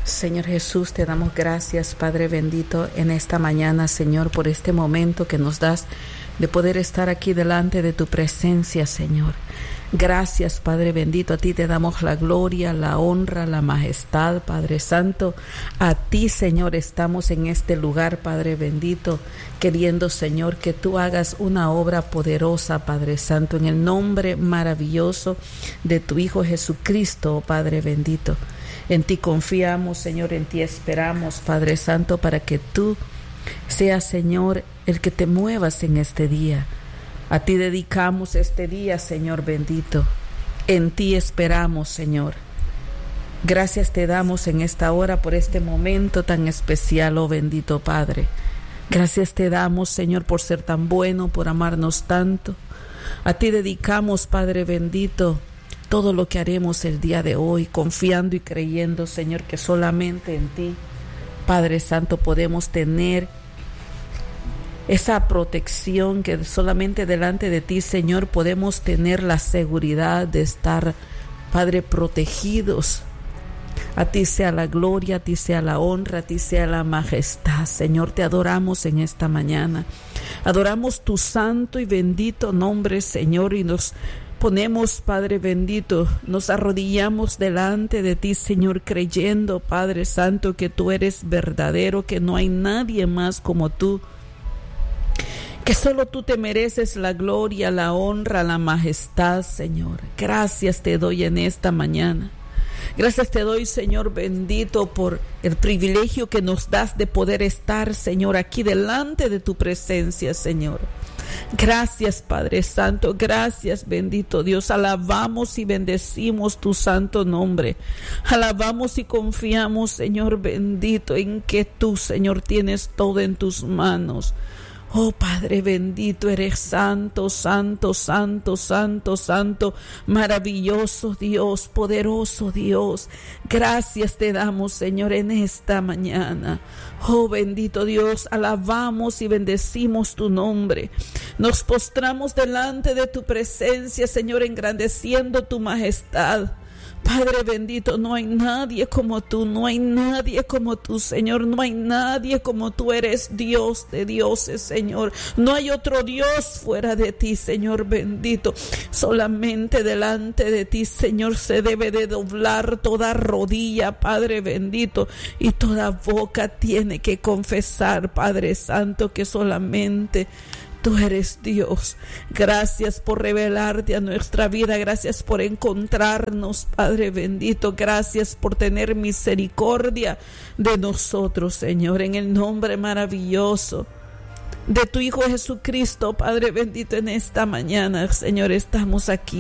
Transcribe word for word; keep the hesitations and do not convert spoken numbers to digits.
Señor Jesús, te damos gracias, Padre bendito, en esta mañana, Señor, por este momento que nos das de poder estar aquí delante de tu presencia, Señor. Gracias, Padre bendito, a ti te damos la gloria, la honra, la majestad, Padre Santo. A ti, Señor, estamos en este lugar, Padre bendito, queriendo, Señor, que tú hagas una obra poderosa, Padre Santo, en el nombre maravilloso de tu Hijo Jesucristo, Padre bendito. En ti confiamos, Señor, en ti esperamos, Padre Santo, para que tú seas, Señor, el que te muevas en este día. A ti dedicamos este día, Señor bendito. En ti esperamos, Señor. Gracias te damos en esta hora por este momento tan especial, oh bendito Padre. Gracias te damos, Señor, por ser tan bueno, por amarnos tanto. A ti dedicamos, Padre bendito, todo lo que haremos el día de hoy, confiando y creyendo, Señor, que solamente en ti, Padre Santo, podemos tener esa protección, que solamente delante de ti, Señor, podemos tener la seguridad de estar, Padre, protegidos. A ti sea la gloria, a ti sea la honra, a ti sea la majestad. Señor, te adoramos en esta mañana. Adoramos tu santo y bendito nombre, Señor, y nos ponemos, Padre bendito, nos arrodillamos delante de ti, Señor, creyendo, Padre Santo, que tú eres verdadero, que no hay nadie más como tú, que solo tú te mereces la gloria, la honra, la majestad, Señor. Gracias te doy en esta mañana. Gracias te doy, Señor bendito, por el privilegio que nos das de poder estar, Señor, aquí delante de tu presencia, Señor. Gracias, Padre Santo, gracias, bendito Dios. Alabamos y bendecimos tu santo nombre. Alabamos y confiamos, Señor bendito, en que tú, Señor, tienes todo en tus manos. Oh Padre bendito, eres santo, santo, santo, santo, santo, maravilloso Dios, poderoso Dios. Gracias te damos, Señor, en esta mañana. Oh bendito Dios, alabamos y bendecimos tu nombre. Nos postramos delante de tu presencia, Señor, engrandeciendo tu majestad. Padre bendito, no hay nadie como tú, no hay nadie como tú, Señor, no hay nadie como tú, eres Dios de dioses, Señor. No hay otro Dios fuera de ti, Señor bendito. Solamente delante de ti, Señor, se debe de doblar toda rodilla, Padre bendito, y toda boca tiene que confesar, Padre Santo, que solamente tú eres Dios. Gracias por revelarte a nuestra vida. Gracias por encontrarnos, Padre bendito. Gracias por tener misericordia de nosotros, Señor, en el nombre maravilloso de tu Hijo Jesucristo, Padre bendito. En esta mañana, Señor, estamos aquí